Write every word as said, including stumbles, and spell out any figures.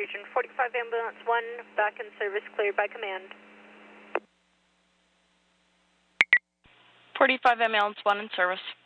region. forty-five ambulance one, back in service, cleared by command. forty-five ambulance one in service.